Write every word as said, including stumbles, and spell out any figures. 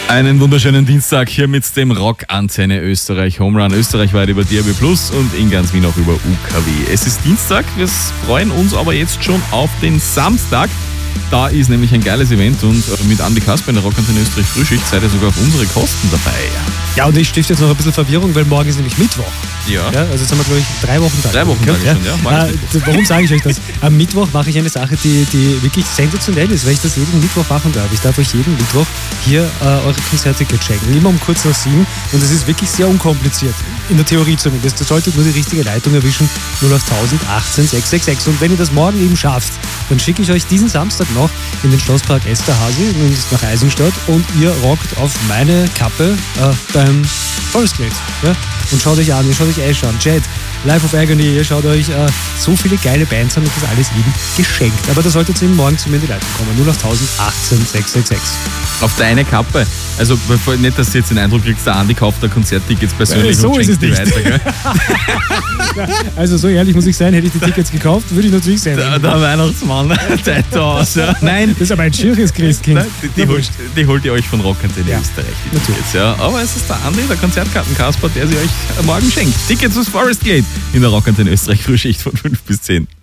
Einen wunderschönen Dienstag hier mit dem Rock-Antenne Österreich Home Run. Österreichweit über D A B plus und in ganz Wien auch über U K W. Es ist Dienstag, wir freuen uns aber jetzt schon auf den Samstag. Da ist nämlich ein geiles Event und mit Andi Kasper in der Rock-Antenne Österreich Frühschicht seid ihr sogar auf unsere Kosten dabei. Ja, und ich stifte jetzt noch ein bisschen Verwirrung, weil morgen ist nämlich Mittwoch. Ja. ja also jetzt haben wir, glaube ich, drei Wochen Tag. Drei Wochen Tage ja? schon, ja. Äh, warum sage ich euch das? Am Mittwoch mache ich eine Sache, die, die wirklich sensationell ist, weil ich das jeden Mittwoch machen darf. Ich darf euch jeden Mittwoch hier äh, eure Konzerttickets schenken. Immer um kurz nach sieben. Und das ist wirklich sehr unkompliziert. In der Theorie zumindest. Ihr solltet nur die richtige Leitung erwischen. null acht null null achtzehn sechs sechs sechs. Und wenn ihr das morgen eben schafft, dann schicke ich euch diesen Samstag noch in den Schlosspark Esterhazy nach Eisenstadt und ihr rockt auf meine Kappe äh, beim Forest Glade. Ja? Und schaut euch an, ihr schaut euch Ash an, Jet, Life of Agony, ihr schaut euch äh, so viele geile Bands an und das alles eben geschenkt. Aber da solltet ihr eben morgen zu mir in die Leitung kommen. null acht null null achtzehn sechs sechs sechs. Auf deine Kappe. Also nicht, dass du jetzt den Eindruck kriegst, der Andi kauft da Konzerttickets persönlich äh, so und ist schenkt es die nicht. weiter. Gell? Ja, also so ehrlich muss ich sein, hätte ich die Tickets gekauft, würde ich natürlich sein. Der, der Weihnachtsmann, der da aus. Ja. Nein, das ist aber ein schieres Christkind. Nein, die, die, holt, die holt ihr euch von Rock-Antenne ja, Österreich. Die Tickets, ja. Aber es ist der Andi, der Konzertkarten-Kasper, der sie euch morgen schenkt. Tickets aus Forest Glade in der Rock-Antenne Österreich Frühschicht von fünf bis zehn.